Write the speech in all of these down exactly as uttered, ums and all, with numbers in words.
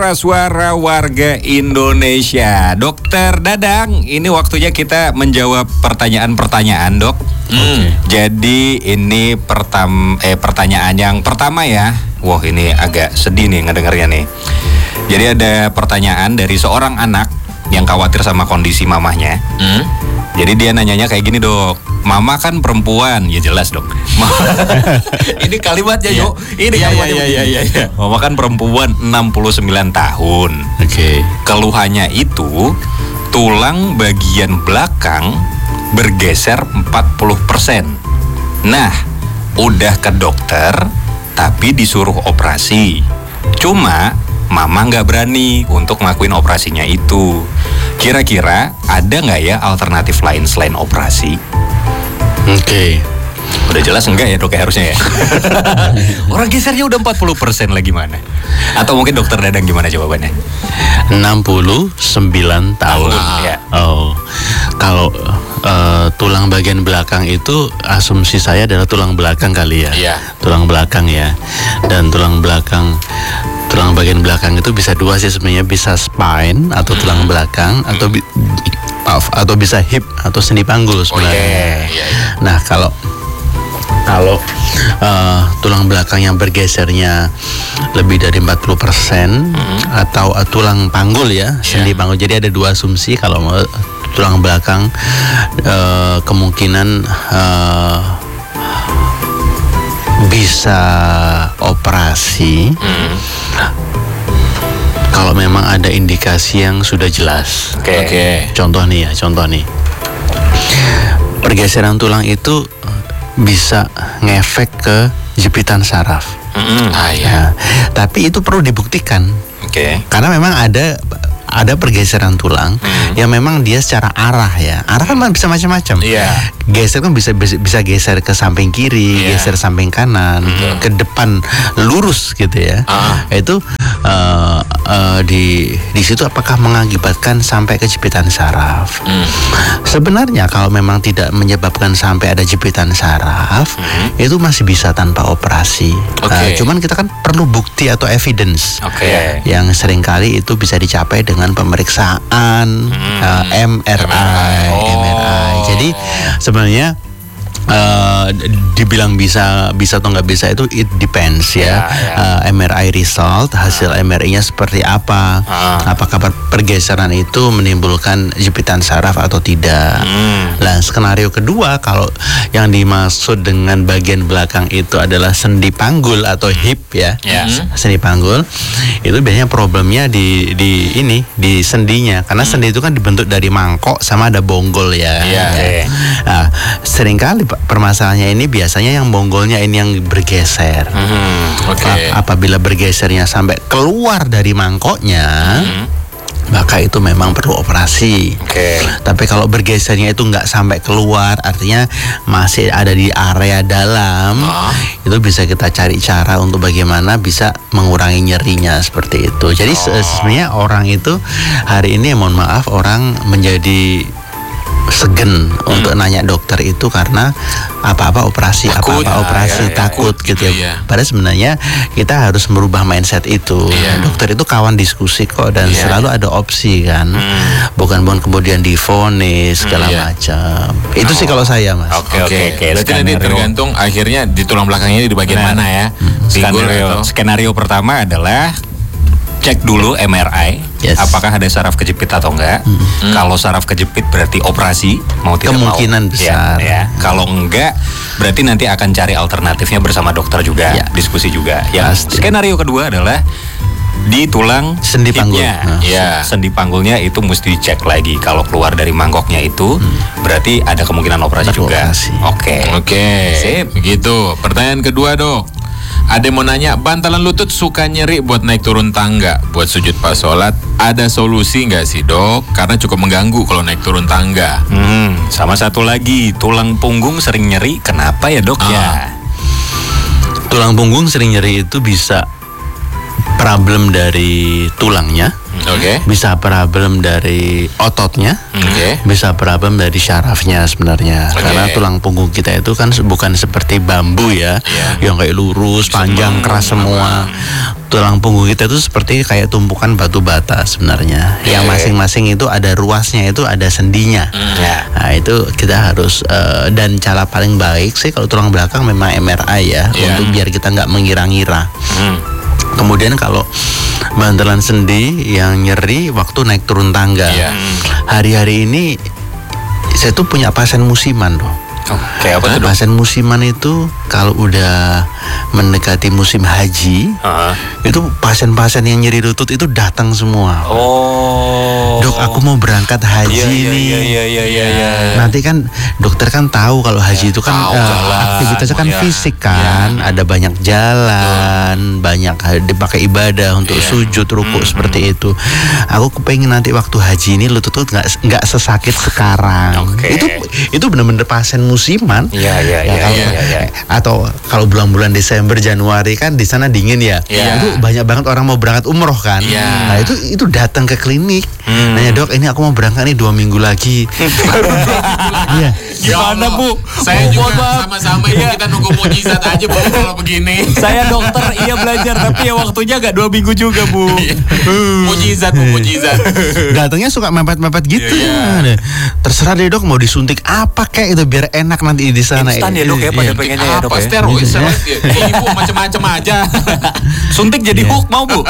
Suara warga Indonesia. Dokter Dadang, ini waktunya kita menjawab pertanyaan-pertanyaan, Dok. Hmm. Okay. Jadi ini pertam eh pertanyaan yang pertama ya. Wah, ini agak sedih nih ngedengarnya nih. Jadi ada pertanyaan dari seorang anak yang khawatir sama kondisi mamahnya. Hmm. Jadi dia nanyanya kayak gini, Dok. Mama kan perempuan, ya jelas dong. Ini kalimatnya yuk. Ini ya, kalimatnya. Ya, ya, ya, ya. Mama kan perempuan enam puluh sembilan tahun. Oke. Okay. Keluhannya itu tulang bagian belakang bergeser empat puluh persen. Nah, udah ke dokter tapi disuruh operasi. Cuma Mama nggak berani untuk ngelakuin operasinya itu. Kira-kira ada nggak ya alternatif lain selain operasi? Oke. Okay. Udah jelas enggak ya, Dok, harusnya ya? Orang gesernya udah empat puluh persen lagi mana? Atau mungkin dokter Dadang gimana jawabannya? enam puluh sembilan tahun. Ya. Oh. Kalau uh, tulang bagian belakang itu asumsi saya adalah tulang belakang kali ya. Iya. Tulang belakang ya. Dan tulang belakang tulang bagian belakang itu bisa dua sih sebenarnya, bisa spine atau tulang belakang atau bi- maaf atau bisa hip atau sendi panggul sebenarnya. Oh, yeah, yeah, yeah. Nah, kalau kalau uh, tulang belakang yang bergesernya lebih dari empat puluh persen mm-hmm. atau uh, tulang panggul ya, sendi yeah. panggul. Jadi ada dua asumsi kalau uh, tulang belakang uh, kemungkinan uh, bisa operasi mm. kalau memang ada indikasi yang sudah jelas. Oke. Okay. Okay. Contoh nih ya, contoh nih. Pergeseran tulang itu bisa ngefek ke jepitan saraf. Mm-hmm. Ah, ya. Nah, tapi itu perlu dibuktikan. Oke. Okay. Karena memang ada ada pergeseran tulang hmm. yang memang dia secara arah ya. Arah kan bisa macam-macam. Yeah. Geser kan bisa, bisa bisa geser ke samping kiri, yeah. geser samping kanan, hmm. ke depan lurus gitu ya. Ah. Itu uh, uh, di di situ apakah mengakibatkan sampai ke jepitan saraf? Hmm. Sebenarnya kalau memang tidak menyebabkan sampai ada jepitan saraf, hmm. itu masih bisa tanpa operasi. Okay. Uh, cuman kita kan perlu bukti atau evidence. Okay. Yang seringkali itu bisa dicapai dengan pemeriksaan hmm. uh, M R I, oh. M R I. Jadi sebenarnya uh, dibilang bisa bisa atau nggak bisa itu it depends ya. ya, ya. Uh, M R I result, hasil M R I-nya seperti apa? Ah. Apakah pergeseran itu menimbulkan jepitan saraf atau tidak? Hmm. Nah, skenario kedua kalau yang dimaksud dengan bagian belakang itu adalah sendi panggul atau hip ya, yeah. sendi panggul. Itu biasanya problemnya di di ini di sendinya, karena hmm. sendi itu kan dibentuk dari mangkok sama ada bonggol ya. Yeah. ya. Nah, seringkali permasalahannya ini biasanya yang bonggolnya ini yang bergeser. Hmm. Okay. Apabila bergesernya sampai keluar dari mangkoknya. Hmm. Maka itu memang perlu operasi. Okay. Tapi kalau bergesernya itu nggak sampai keluar, artinya masih ada di area dalam, oh. itu bisa kita cari cara untuk bagaimana bisa mengurangi nyerinya seperti itu. Jadi oh. sebenarnya orang itu hari ini mohon maaf orang menjadi segen hmm. untuk nanya dokter itu karena apa-apa operasi, takut, apa-apa operasi ya, ya, takut ya, gitu ya. ya. Padahal sebenarnya kita harus merubah mindset itu. Ya. Dokter itu kawan diskusi kok dan ya. selalu ada opsi kan. Hmm. Bukan bukan kemudian divonis segala hmm, ya. macam. Itu oh. sih kalau saya, Mas. Oke oke oke. Berarti nanti tergantung akhirnya di tulang belakangnya di bagian nah. mana ya. Hmm. Skenario, skenario pertama adalah cek dulu M R I, yes. apakah ada saraf kejepit atau enggak. Hmm. Kalau saraf kejepit berarti operasi, mau tidak kemungkinan mau. besar. Ya, ya. Kalau enggak, berarti nanti akan cari alternatifnya bersama dokter juga, ya. diskusi juga. Yang Pasti. Skenario kedua adalah di tulang sendi panggul. Nah, ya. Sendi panggulnya itu mesti dicek lagi. Kalau keluar dari mangkoknya itu, hmm. berarti ada kemungkinan operasi Baru juga. Oke. Oke. Sip. Begitu. Pertanyaan kedua, Dok. Ada yang mau nanya, bantalan lutut suka nyeri buat naik turun tangga, buat sujud pas sholat, ada solusi nggak sih, Dok? Karena cukup mengganggu kalau naik turun tangga. Hmm, sama satu lagi, tulang punggung sering nyeri, kenapa ya, Dok? Ah. Ya. Tulang punggung sering nyeri itu bisa problem dari tulangnya, Oke. Bisa problem dari ototnya, Oke. bisa problem dari syarafnya sebenarnya. Oke. Karena tulang punggung kita itu kan bukan seperti bambu ya, Iya. yang kayak lurus, panjang, keras semua. Tulang punggung kita itu seperti kayak tumpukan batu bata sebenarnya. Yang masing-masing itu ada ruasnya, itu ada sendinya. Ya. Nah itu kita harus eh, dan cara paling baik sih kalau tulang belakang memang M R I ya, Iya. untuk biar kita nggak mengira-ngira. Hmm. Kemudian kalau bantalan sendi yang nyeri waktu naik turun tangga. Iya. Hari-hari ini saya tuh punya pasien musiman loh. Oke, apa tuh, Dok? Pasien musiman itu kalau udah mendekati musim haji, Heeh. itu pasien-pasien yang nyeri lutut itu datang semua. Oh. Dok, aku mau berangkat haji Iya, iya, nih. iya, iya, iya, iya, iya. Nanti kan dokter kan tahu kalau haji itu kan tahu, eh, jalan, aktivitasnya kan ya. fisik kan, ada banyak jalan, banyak ha- dipakai ibadah untuk Iya. sujud, rukuk seperti itu. Aku kepengen nanti waktu haji ini lutut tuh nggak nggak sesakit sekarang. Oke. Itu itu benar-benar pasien musiman. Iya, iya, Ya, iya, kalau- iya, iya, iya. Atau kalau bulan-bulan Desember Januari kan di sana dingin ya. Iya. Itu banyak banget orang mau berangkat umroh kan. Iya. Nah, itu itu datang ke klinik. Nanya, "Dok, ini aku mau berangkat nih dua minggu lagi." Iya. Gimana, Ya Allah, Bu? Saya Oh, juga mohon maaf. sama-sama ibu, kita nunggu mujizat aja Bu kalau begini. Saya dokter, iya belajar, tapi ya waktunya gak dua minggu juga, Bu. Mujizat Bu, mujizat. Datangnya suka mepet-mepet gitu. Iya, Terserah deh dok mau disuntik apa kayak itu biar enak nanti di sana. Instan ya, Dok, ya, pada Iya. pengennya ya, Dok, Apa ya. steroid, Iya. steroid ya. Ibu macam-macam aja. Suntik jadi hook mau, Bu?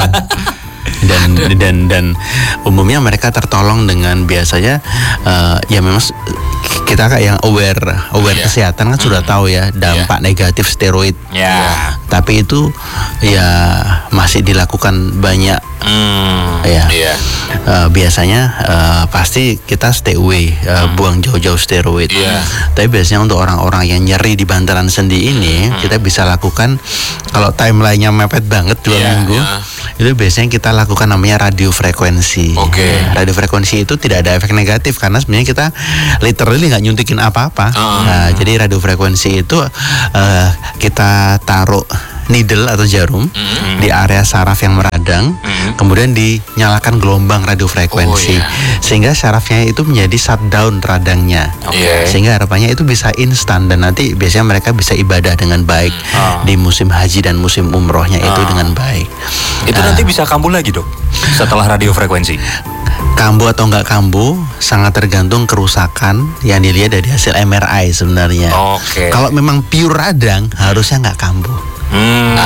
dan dan dan umumnya mereka tertolong dengan biasanya eh, ya memang s- kita kayak yang aware aware Iya. kesehatan kan sudah tahu ya dampak negatif steroid. Ya. Tapi itu ya masih dilakukan banyak Hmm. ya. Iya. Eh, biasanya eh, pasti kita stay away, eh, buang jauh-jauh steroid. Iya. Tapi biasanya untuk orang-orang yang nyeri di bantalan sendi ini, kita bisa lakukan kalau timelinenya mepet banget dua Iya, minggu, iya. itu biasanya kita lakukan namanya radiofrekuensi. Oke. Radiofrekuensi itu tidak ada efek negatif karena sebenarnya kita literally nggak nyuntikin apa-apa. Ah. Nah, jadi radiofrekuensi itu eh, kita taruh needle atau jarum di area saraf yang meradang, kemudian dinyalakan gelombang radiofrekuensi Oh, iya. sehingga sarafnya itu menjadi shutdown radangnya. Oke. Sehingga harapannya itu bisa instan dan nanti biasanya mereka bisa ibadah dengan baik di musim haji dan musim umrohnya itu dengan baik. Itu Nah, nanti bisa kambuh lagi, Dok, setelah radiofrekuensi. kambuh atau nggak kambuh sangat tergantung kerusakan yang dilihat dari hasil M R I sebenarnya. Oke. Kalau memang pure radang harusnya nggak kambuh. Hmm.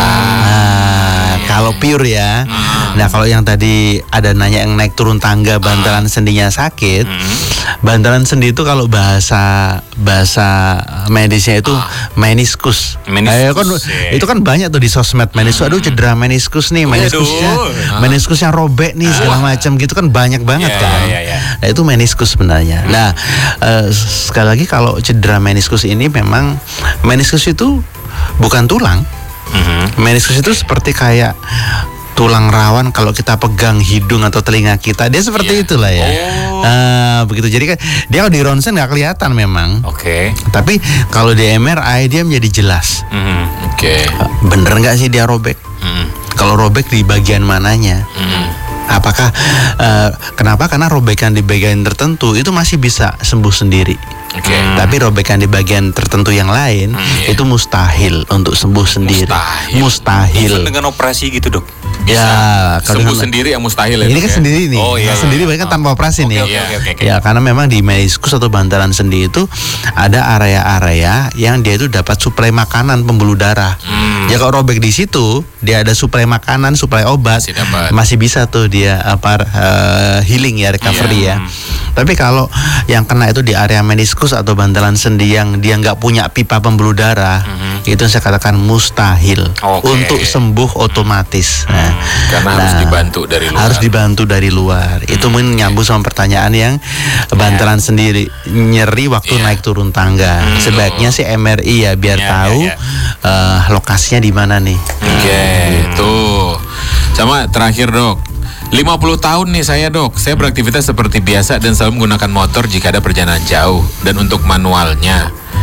Nah, kalau pure ya. Nah, kalau yang tadi ada nanya yang naik turun tangga bantalan sendinya sakit. Bantalan sendi itu kalau bahasa bahasa medisnya itu meniskus. Meniskus, Eh, kan, ya. itu kan banyak tuh di sosmed meniskus. Aduh cedera meniskus nih, meniskusnya, Waduh. meniskusnya robek nih segala macam gitu kan banyak banget Iya, kan. iya, iya. Nah, itu meniskus sebenarnya. Nah, eh, sekali lagi kalau cedera meniskus ini memang meniskus itu bukan tulang. Meniskus itu seperti kayak tulang rawan kalau kita pegang hidung atau telinga kita, dia seperti Iya. itulah ya. Eh, begitu. Jadi kan dia kalau di ronsen nggak kelihatan memang. Oke. Tapi kalau di M R I dia menjadi jelas. Mhm. Oke. Eh, Bener nggak sih dia robek? Hmm. Kalau robek di bagian mananya? Hmm. Apakah eh, kenapa? Karena robekan di bagian tertentu itu masih bisa sembuh sendiri. Oke. Tapi robekan di bagian tertentu yang lain iya. itu mustahil untuk sembuh sendiri. Mustahil. Mustahil. Even dengan operasi gitu, Dok. Ya, kalau Sembuh dengan- sendiri yang mustahil ya. ini Dok, kan ya? sendiri nih. Oh, iya, Nah, iya. sendiri berarti kan tanpa operasi nih. Oke, oke, oke, oke. Ya, karena memang di meniskus atau bantalan sendi itu ada area-area yang dia itu dapat suplai makanan pembuluh darah. Hmm. Ya kalau robek di situ, dia ada suplai makanan, suplai obat, Masih dapat. masih bisa tuh dia apa eh, healing ya, recovery Iya. ya. Tapi kalau yang kena itu di area meniskus atau bantalan sendi yang dia nggak punya pipa pembuluh darah, itu saya katakan mustahil Oke. untuk sembuh otomatis. Nah, Karena harus nah, dibantu dari luar. harus dibantu dari luar. Itu mungkin nyambung sama pertanyaan yang bantalan sendiri nyeri waktu Iya. naik turun tangga. Sebaiknya sih M R I ya biar Iya, tahu iya, eh, lokasinya di mana nih. Oke, tuh. Sama terakhir dok, lima puluh tahun nih saya dok, saya beraktivitas seperti biasa dan selalu menggunakan motor jika ada perjalanan jauh. Dan untuk manualnya,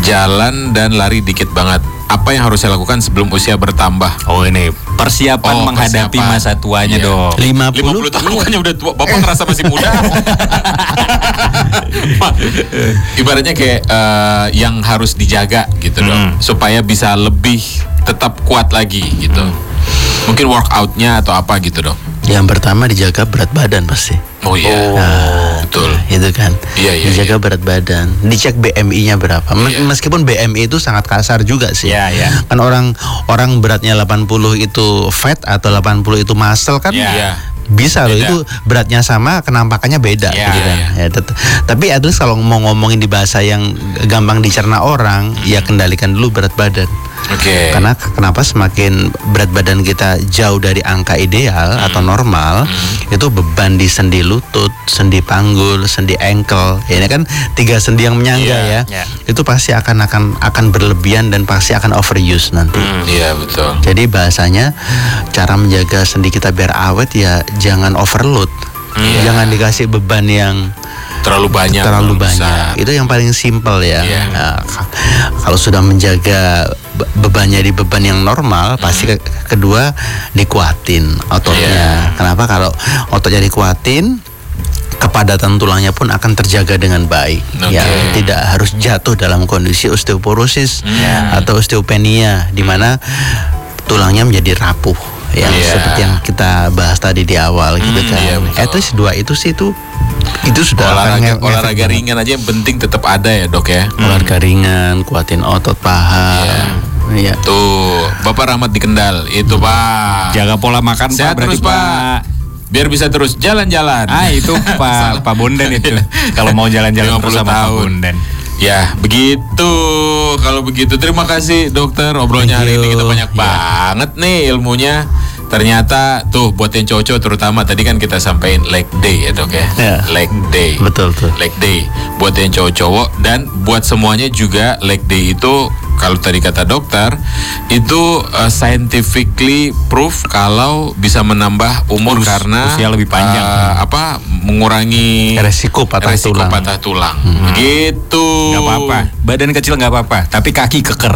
jalan dan lari dikit banget. Apa yang harus saya lakukan sebelum usia bertambah? Oh ini persiapan Oh, menghadapi persiapan. masa tuanya Iya. dong. lima lima puluh puluh tahun bukannya udah tua. Bapak ngerasa masih muda. Ibaratnya kayak eh, yang harus dijaga gitu dong, supaya bisa lebih tetap kuat lagi gitu. Mungkin workoutnya atau apa gitu dong. Yang pertama dijaga berat badan pasti. Oh iya, betul. Itu kan. Iya, iya, Dijaga iya. berat badan. Dicek B M I-nya berapa. Mes- Iya. Meskipun B M I itu sangat kasar juga sih. Iya, iya. Kan orang orang beratnya delapan puluh itu fat atau delapan puluh itu muscle kan. Iya. Iya. Bisa loh, Beda. itu beratnya sama, kenampakannya beda Iya, gitu kan. iya. Ya, tet- tapi at least kalau mau ngomongin di bahasa yang gampang dicerna orang, ya kendalikan dulu berat badan. Oke. Karena kenapa semakin berat badan kita jauh dari angka ideal atau normal, itu beban di sendi lutut, sendi panggul, sendi ankle. Ya, ini kan tiga sendi yang menyangga Iya, ya. iya. Itu pasti akan akan akan berlebihan dan pasti akan overuse nanti. Hmm, iya betul. Jadi bahasanya cara menjaga sendi kita biar awet ya jangan overload. Iya. Jangan dikasih beban yang Terlalu banyak. terlalu besar. banyak. Itu yang paling simpel ya. Iya. Nah, k- kalau sudah menjaga be- bebannya di beban yang normal, pasti ke- kedua dikuatin ototnya. Iya. Kenapa? Kalau ototnya dikuatin, kepadatan tulangnya pun akan terjaga dengan baik. Oke. Ya, tidak harus jatuh dalam kondisi osteoporosis Iya. atau osteopenia, di mana tulangnya menjadi rapuh. Yang Iya. seperti yang kita bahas tadi di awal gitu Hmm, kan. iya, betul. At least dua itu sih itu itu sudah akan Olahraga, nge- ngefek olahraga banget. ringan aja yang penting tetap ada ya dok ya. Olahraga ringan, kuatin otot paha. Iya. Tuh, Bapak Rahmat di Kendal itu Pak. Jaga pola makan Sehat Pak berarti terus Pak. Biar bisa terus jalan-jalan. Ah itu Pak Pak Bondan itu. Kalau mau jalan-jalan lima terus puluh sama Pak tahun. Bondan. Ya begitu. Kalau begitu terima kasih dokter, obrolnya hari Thank ini you. kita banyak Ya. banget nih ilmunya. Ternyata tuh buat yang cowok terutama tadi kan kita sampaikan leg day ya dok ya. Ya. Leg day. Betul tuh. Leg day buat yang cowok-cowok dan buat semuanya juga leg day itu kalau tadi kata dokter itu uh, scientifically proof kalau bisa menambah umur Us- karena usia lebih panjang. uh, apa mengurangi Resiko patah resiko tulang. patah tulang. Hmm. Gitu. Nggak apa-apa. Badan kecil nggak apa-apa. Tapi kaki keker.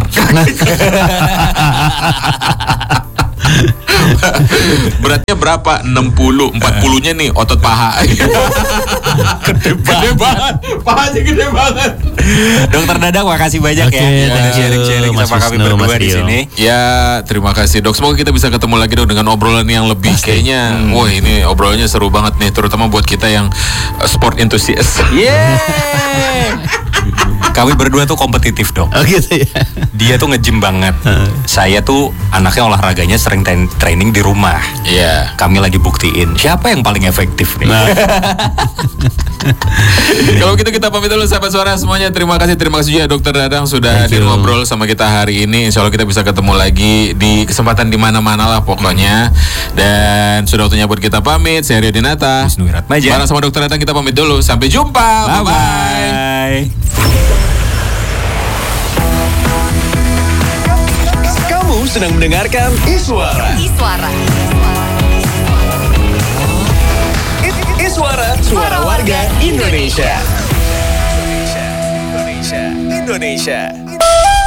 Beratnya berapa? enam puluh, empat puluh-nya nih otot paha. Gede banget. Pahanya gede banget. Dokter Dadang makasih banyak Oke, ya thank udah you, sharing-sharing Mas sama kami Wisnu, berdua Mas di Rio. sini. Ya, terima kasih dok. Semoga kita bisa ketemu lagi dok dengan obrolan yang lebih. Kayaknya, wah ini obrolannya seru banget nih, terutama buat kita yang uh, sport enthusiast. Yeay. Kami berdua tuh kompetitif dok. Oh gitu ya. Dia tuh nge-gym banget. Saya tuh anaknya olahraganya sering train- training di rumah. Iya. Kami lagi buktiin siapa yang paling efektif nih. Nah, Kalau gitu kita pamit dulu sahabat suara semuanya. Terima kasih, terima kasih juga dokter Dadang sudah Thank hadir you. ngobrol sama kita hari ini. Insya Allah kita bisa ketemu lagi di kesempatan di mana-mana lah pokoknya. Dan sudah waktunya buat kita pamit. Saya Rio Dinata. Wisnu Wiratmaja. Bareng sama dokter Dadang kita pamit dulu. Sampai jumpa. Bye bye. Bye-bye. Kamu sedang mendengarkan Iswara. Iswara. I- I- Iswara, suara warga Indonesia. Indonesia. Indonesia. Indonesia.